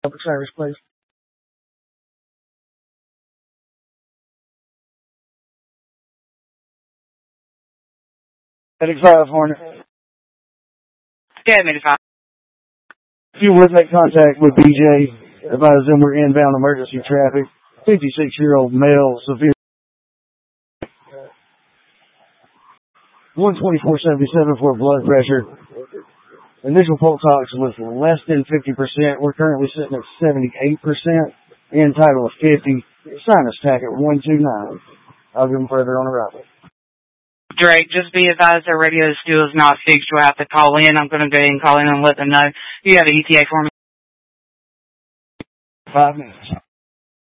Public service, please. At Exile Hornet. Yeah, 85. If you would make contact with BJ, advise them we're inbound emergency traffic. 56-year-old male, severe. 124.77 for blood pressure. Initial pulse ox was less than 50%. We're currently sitting at 78%. End tidal of 50. Sinus tack at 129. I'll give them further on arrival. Drake, just be advised our radio still is not fixed. You'll have to call in. I'm going to go ahead and call in and let them know. You have an ETA for me? 5 minutes.